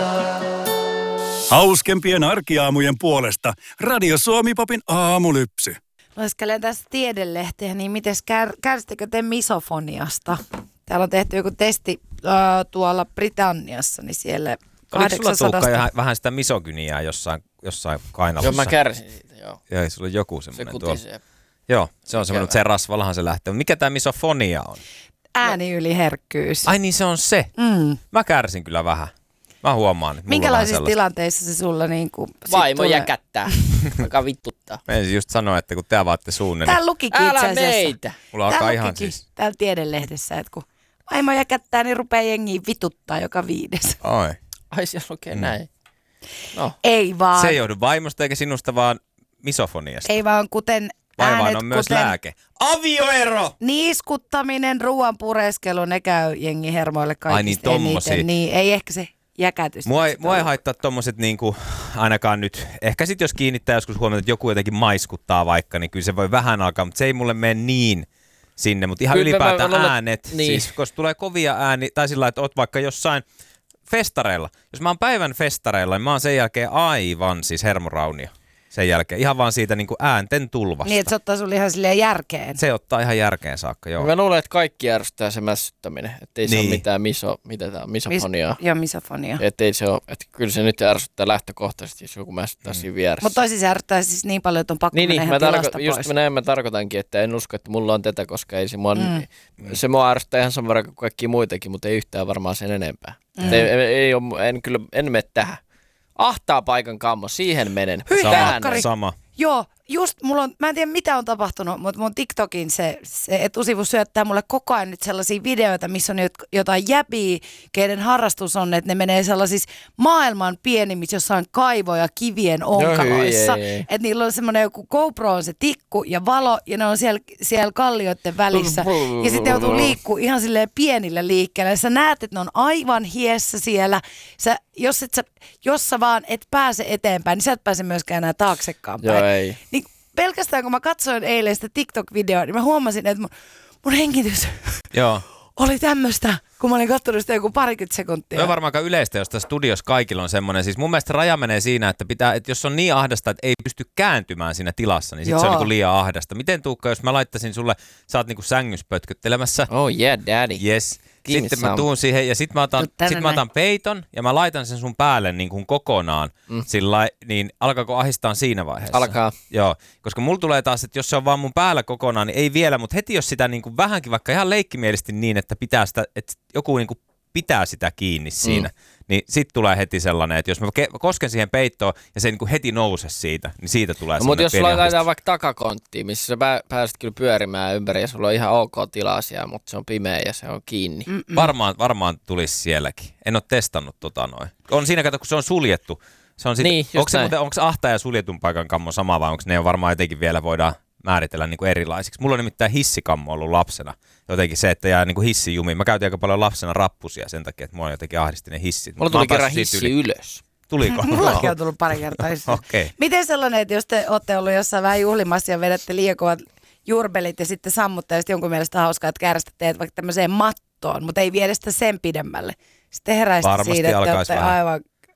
Hauskempien arkiaamujen puolesta Radio Suomi-popin aamulypsy. Lueskelen tässä tiedelehteä, niin miten kärsittekö te misofoniasta? Täällä on tehty joku testi tuolla Britanniassa, niin siellä 800... Oliko sulla Tuukka vähän sitä misogyniaa jossain kainalussa? Joo, mä kärsin siitä, joo. Joo, sulla on joku semmoinen tuolla. Se kutisee. Joo, se on semmoinen, että se rasvallahan se lähtee. Mikä tämä misofonia on? Ääniyliherkkyys. Ai niin, se on se. Mä kärsin kyllä vähän. Mä huomaan, että minkälaisissa tilanteissa se sulla niinku... Vaimo jäkättää, joka vittuttaa. Mä ensin just sanoa, että kun te avaatte suunne, täällä lukikin itse asiassa. Älä meitä! Mulla alkaa ihan siis... Täällä tiedelehdessä, että kun vaimo jäkättää, niin rupeaa jengiä vituttaa joka 5. Ai siellä lukee näin. No. Ei vaan. Se ei johdu vaimosta eikä sinusta, vaan misofoniasta. Ei vaan kuten Vaivaan on myös lääke. Avioero! Niiskuttaminen, ruoan pureskelu, ne käy jengi hermoille kaikista eniten. Niin, ei ehkä se jäkätys. Mua ei haittaa tommoset niinku, ainakaan nyt. Ehkä sit jos kiinnittää joskus huomiota, että joku jotenkin maiskuttaa vaikka, niin kyllä se voi vähän alkaa, mutta se ei mulle mene niin sinne. Mutta ihan kyllä ylipäätään äänet, niin. Siis koska tulee kovia ääni, tai sillä että oot vaikka jossain festareilla. Jos mä oon päivän festareilla, niin mä oon sen jälkeen aivan siis hermoraunia. Sen jälkeen. Ihan vaan siitä niinku äänten tulvasta. Niin, että se ottaa sulle ihan silleen järkeen. Se ottaa ihan järkeen saakka, joo. Mä luulen, että kaikki järjestää se mässyttäminen. Että ei se ole mitään misofoniaa. Joo, misofonia. Että ei se ole, että kyllä se nyt ärsyttää lähtökohtaisesti, jos joku mässyttää siinä vieressä. Mutta toisin se ärsyttää siis niin paljon, että on pakko mennä ihan tilasta pois. Just näin mä tarkoitankin, että en usko, että mulla on tätä, koska ei se mua, se mua ärsyttää ihan saman verran kuin kaikkia muitakin, mutta ei yhtään varmaan sen enempää. En mene tähän. Ahtaa paikan kammo, siihen menen. Sama. Joo, just mulla on, mä en tiedä mitä on tapahtunut, mutta mun TikTokin se etusivu syöttää mulle koko ajan nyt sellaisia videoita, missä on jotain jäbiä, keiden harrastus on, että ne menee sellaisissa maailman pienimmissä jossain kaivoja kivien onkaloissa. Että niillä on semmoinen joku GoPro on se tikku ja valo ja ne on siellä kallioiden välissä. Ja sitten joutuu liikkuu ihan silleen pienillä liikkeellä. Sä näet, että ne on aivan hiessä siellä. Jos sä vaan et pääse eteenpäin, niin sä et pääse myöskään enää taaksekaan päin. Joo, ei. Niin pelkästään kun mä katsoin eilen sitä TikTok-videoa, niin mä huomasin, että mun hengitys oli tämmöistä, kun mä olin katsonut sitä joku 20 sekuntia. Se on varmaan aika yleistä, jos tässä studiossa kaikilla on semmoinen. Siis mun mielestä raja menee siinä, että jos on niin ahdasta, että ei pysty kääntymään siinä tilassa, niin sit se on niinku liian ahdasta. Miten Tuukka, jos mä laittaisin sulle, sä oot niinku sängyssä pötköttelemässä. Oh yeah, daddy. Yes. Sitten mä tuun siihen ja sit mä otan peiton ja mä laitan sen sun päälle niin kuin kokonaan. Sillä niin alkaako ahistaa siinä vaiheessa? Alkaa. Joo, koska mulla tulee taas, että jos se on vaan mun päällä kokonaan, niin ei vielä, mutta heti jos sitä niin kuin vähänkin, vaikka ihan leikkimielisesti niin, että pitää sitä, että joku niin kuin pitää sitä kiinni siinä, niin sit tulee heti sellainen, että jos mä kosken siihen peittoon ja se niin kuin heti nouse siitä, niin siitä tulee sellainen mutta jos pieni sulla ahdistus. laitetaan vaikka takakonttiin, missä sä pääset kyllä pyörimään ympäri ja sulla on ihan ok tilaa siellä, mutta se on pimeä ja se on kiinni. Varmaan tulisi sielläkin. En ole testannut noin. On siinä, kato, kun se on suljettu. Se on niin, onko ahta ja suljetun paikan kammo sama vai onko ne varmaan jotenkin vielä voidaan määritellä niin kuin erilaisiksi. Mulla on nimittäin hissikammo ollut lapsena. Jotenkin se, että jää niin kuin hissijumiin. Mä käytin aika paljon lapsena rappusia sen takia, että mulla on jotenkin ahdisti ne hissit. Mulla tuli kerran hissi ylös. Tuliko? Mullakin on tullut pari kertaa. Okay. Miten sellainen, että jos te olette ollut jossain vähän juhlimassa ja vedätte liian kovat jurbelit ja sitten sammutte ja sitten jonkun mielestä hauskaa, että käärästä teet vaikka tämmöiseen mattoon, mutta ei viedä sitä sen pidemmälle. Sitten heräisitte siitä, että olette aivan